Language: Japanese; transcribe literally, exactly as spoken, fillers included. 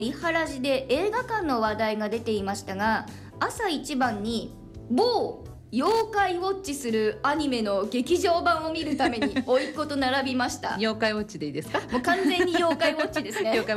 リハラジで映画館の話題が出ていましたが、朝一番に某妖怪ウォッチするアニメの劇場版を見るために甥っ子と並びました。 妖怪ウォッチでいいですか？ もう完全に妖怪ウォッチですね。 妖怪